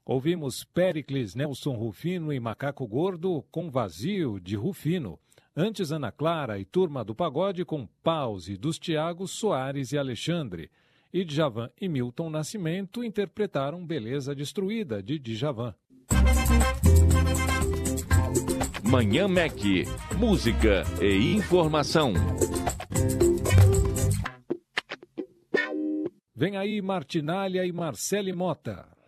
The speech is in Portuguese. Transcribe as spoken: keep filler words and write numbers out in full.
Ouvimos Péricles, Nelson Rufino e Macaco Gordo com Vazio, de Rufino. Antes, Ana Clara e Turma do Pagode com Pause, dos Tiago Soares e Alexandre. E Djavan e Milton Nascimento interpretaram Beleza Destruída, de Djavan. Manhã Mac, música e informação. Vem aí Martinália e Marcele Mota.